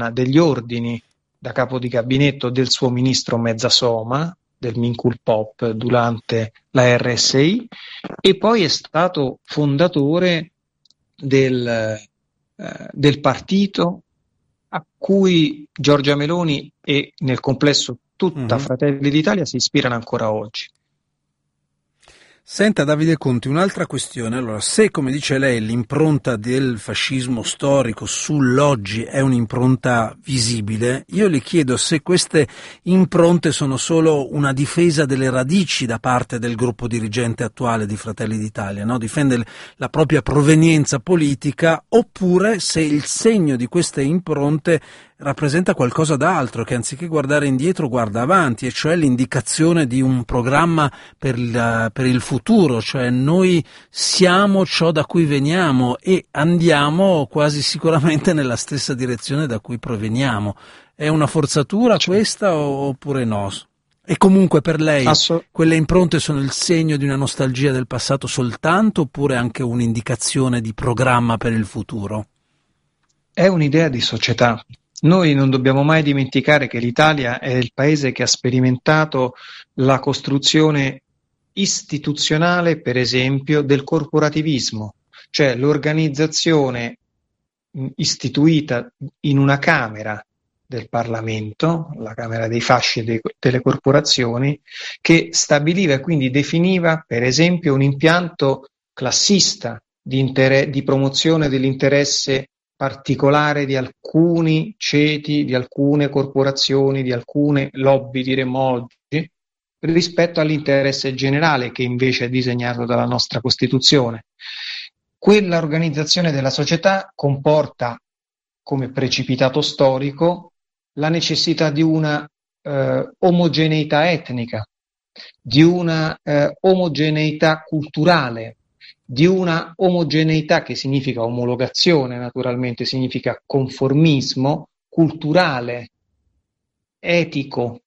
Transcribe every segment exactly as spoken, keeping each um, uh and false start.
degli ordini da capo di gabinetto del suo ministro Mezzasoma, del Minkul Pop, durante la R S I, e poi è stato fondatore del, eh, del partito a cui Giorgia Meloni e nel complesso tutta Mm-hmm. Fratelli d'Italia si ispirano ancora oggi. Senta Davide Conti, un'altra questione. Allora, se come dice lei l'impronta del fascismo storico sull'oggi è un'impronta visibile, io le chiedo se queste impronte sono solo una difesa delle radici da parte del gruppo dirigente attuale di Fratelli d'Italia, no? Difende la propria provenienza politica, oppure se il segno di queste impronte rappresenta qualcosa d'altro, che anziché guardare indietro guarda avanti, e cioè l'indicazione di un programma per il, per il futuro, cioè noi siamo ciò da cui veniamo e andiamo quasi sicuramente nella stessa direzione da cui proveniamo. È una forzatura questa oppure no? E comunque per lei Asso- quelle impronte sono il segno di una nostalgia del passato soltanto, oppure anche un'indicazione di programma per il futuro? È un'idea di società. Noi non dobbiamo mai dimenticare che l'Italia è il paese che ha sperimentato la costruzione istituzionale, per esempio, del corporativismo, cioè l'organizzazione istituita in una Camera del Parlamento, la Camera dei fasci e dei, delle corporazioni, che stabiliva e quindi definiva, per esempio, un impianto classista di, inter- di promozione dell'interesse particolare di alcuni ceti, di alcune corporazioni, di alcune lobby, diremmo oggi, rispetto all'interesse generale che invece è disegnato dalla nostra Costituzione. Quella organizzazione della società comporta, come precipitato storico, la necessità di una eh, omogeneità etnica, di una eh, omogeneità culturale, di una omogeneità che significa omologazione, naturalmente significa conformismo culturale, etico,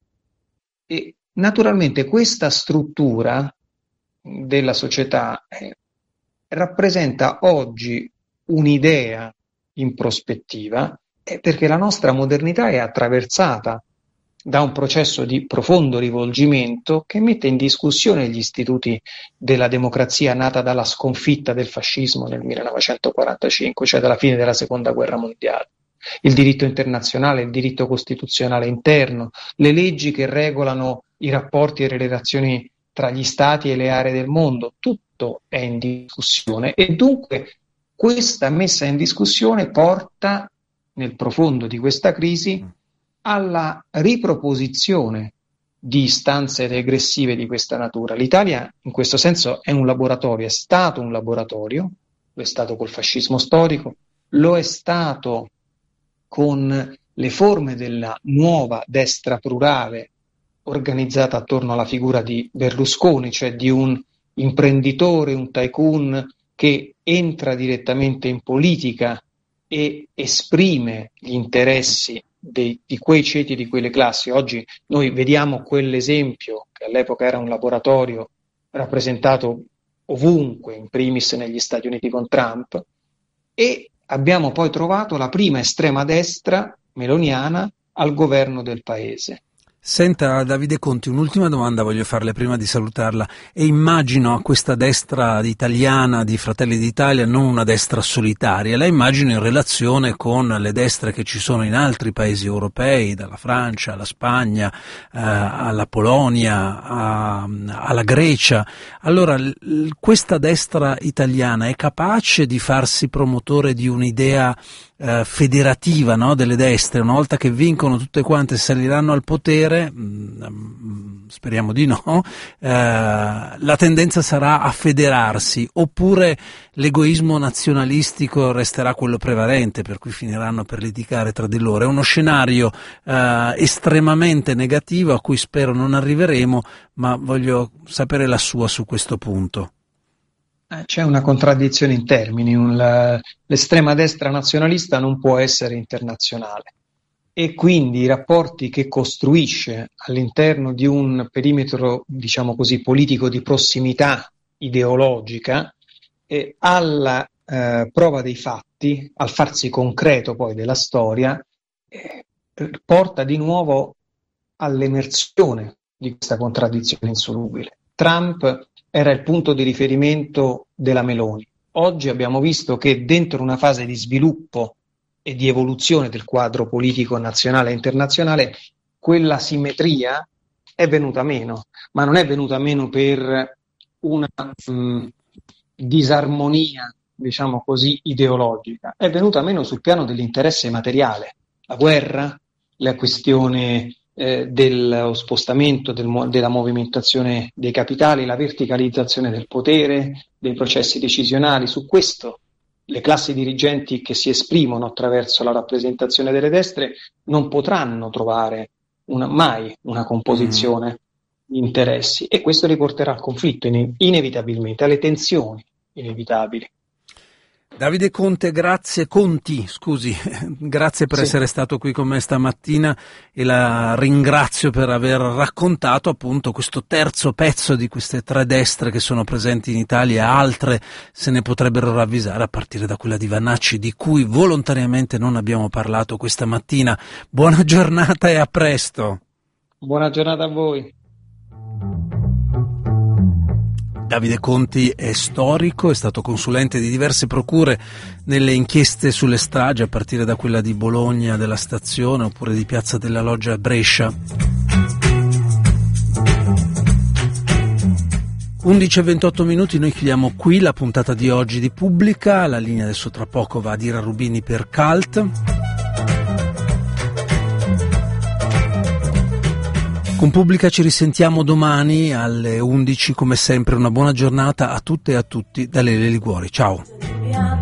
e naturalmente questa struttura della società eh, rappresenta oggi un'idea in prospettiva, eh, perché la nostra modernità è attraversata da un processo di profondo rivolgimento che mette in discussione gli istituti della democrazia nata dalla sconfitta del fascismo nel millenovecentoquarantacinque, cioè dalla fine della seconda guerra mondiale. Il diritto internazionale, il diritto costituzionale interno, le leggi che regolano i rapporti e le relazioni tra gli stati e le aree del mondo, tutto è in discussione, e dunque questa messa in discussione porta, nel profondo di questa crisi, alla riproposizione di istanze regressive di questa natura. L'Italia in questo senso è un laboratorio, è stato un laboratorio, lo è stato col fascismo storico, lo è stato con le forme della nuova destra plurale organizzata attorno alla figura di Berlusconi, cioè di un imprenditore, un tycoon che entra direttamente in politica e esprime gli interessi dei, di quei ceti, di quelle classi. Oggi noi vediamo quell'esempio, che all'epoca era un laboratorio rappresentato ovunque, in primis negli Stati Uniti con Trump, e abbiamo poi trovato la prima estrema destra meloniana al governo del paese. Senta Davide Conti, un'ultima domanda voglio farle prima di salutarla, e immagino a questa destra italiana di Fratelli d'Italia non una destra solitaria, la immagino in relazione con le destre che ci sono in altri paesi europei, dalla Francia alla Spagna, eh, alla Polonia, a, alla Grecia. Allora, l- questa destra italiana è capace di farsi promotore di un'idea Uh, federativa, no, delle destre? Una volta che vincono tutte quante, saliranno al potere, mh, speriamo di no, uh, la tendenza sarà a federarsi, oppure l'egoismo nazionalistico resterà quello prevalente, per cui finiranno per litigare tra di loro? È uno scenario uh, estremamente negativo a cui spero non arriveremo, ma voglio sapere la sua su questo punto. C'è una contraddizione in termini, un, la, l'estrema destra nazionalista non può essere internazionale, e quindi i rapporti che costruisce all'interno di un perimetro, diciamo così, politico di prossimità ideologica, eh, alla eh, prova dei fatti, al farsi concreto poi della storia, eh, porta di nuovo all'emersione di questa contraddizione insolubile. Trump era il punto di riferimento della Meloni. Oggi abbiamo visto che dentro una fase di sviluppo e di evoluzione del quadro politico nazionale e internazionale, quella simmetria è venuta meno, ma non è venuta meno per una mh, disarmonia, diciamo così, ideologica, è venuta meno sul piano dell'interesse materiale, la guerra, la questione eh, dello spostamento, del, della movimentazione dei capitali, la verticalizzazione del potere, dei processi decisionali. Su questo le classi dirigenti che si esprimono attraverso la rappresentazione delle destre non potranno trovare una, mai una composizione mm. di interessi, e questo riporterà al conflitto ine- inevitabilmente, alle tensioni inevitabili. Davide Conte, grazie, Conti, scusi, grazie per sì. essere stato qui con me stamattina, e la ringrazio per aver raccontato appunto questo terzo pezzo di queste tre destre che sono presenti in Italia. Altre se ne potrebbero ravvisare, a partire da quella di Vannacci, di cui volontariamente non abbiamo parlato questa mattina. Buona giornata e a presto. Buona giornata a voi. Davide Conti è storico, è stato consulente di diverse procure nelle inchieste sulle stragi, a partire da quella di Bologna, della Stazione, oppure di Piazza della Loggia a Brescia. undici e ventotto minuti, noi chiudiamo qui la puntata di oggi di Pubblica. La linea adesso tra poco va a Ira Rubini per Cult. Con Pubblica ci risentiamo domani alle undici, come sempre. Una buona giornata a tutte e a tutti da Lele Liguori. Ciao.